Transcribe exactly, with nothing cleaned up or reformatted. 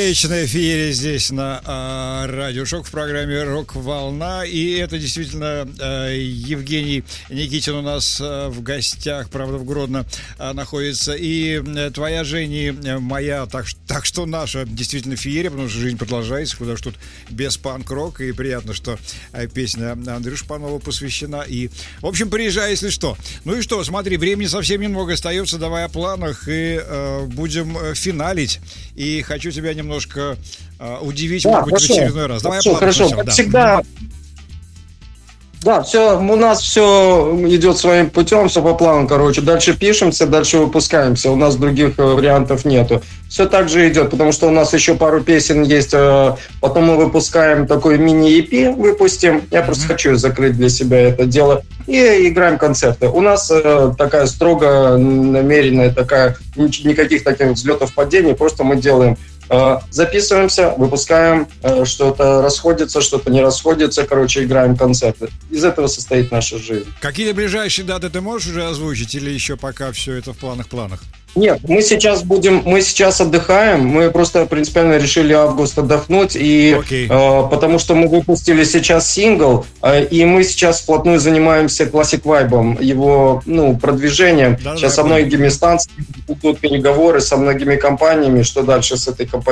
Вечная феерия здесь на э, Радио Шок в программе «Рок-волна». И это действительно э, Евгений Никитин у нас э, в гостях, правда, в Гродно э, находится. И э, твоя, Жени, э, моя, так, так что наша действительно феерия, потому что жизнь продолжается, куда ж тут без панк-рока. И приятно, что э, песня Андрюши Панову посвящена. И, в общем, приезжай, если что. Ну и что, смотри, времени совсем немного остается. Давай о планах и э, будем финалить. И хочу тебя немножко э, удивить, да, может быть, хорошо, в очередной раз. Давай хорошо, хорошо. Как да. всегда, да, все, у нас все идет своим путем, все по плану, короче. Дальше пишемся, дальше выпускаемся. У нас других вариантов нету. Все так же идет, потому что у нас еще пару песен есть. Потом мы выпускаем такой мини-и пи, выпустим. Я просто mm-hmm. хочу закрыть для себя это дело. И играем концерты. У нас такая строго намеренная, такая, никаких таких взлетов, падений. Просто мы делаем. Записываемся, выпускаем, что-то расходится, что-то не расходится, короче, играем концерты. Из этого состоит наша жизнь. Какие ближайшие даты ты можешь уже озвучить или еще пока все это в планах-планах? Нет, мы сейчас будем, мы сейчас отдыхаем, мы просто принципиально решили август отдохнуть, и okay. э, потому что мы выпустили сейчас сингл, э, и мы сейчас вплотную занимаемся Classic Vibe, его, ну, продвижением. Да, сейчас со многими станциями идут переговоры, со многими компаниями, что дальше с этой компанией